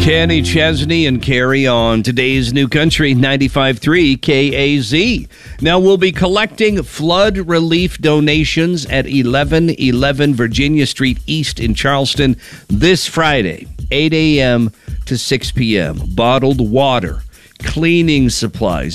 Kenny Chesney and Carrie on today's New Country 95.3 KAZ. Now we'll be collecting flood relief donations at 1111 Virginia Street East in Charleston this Friday, 8 a.m. to 6 p.m. Bottled water, cleaning supplies,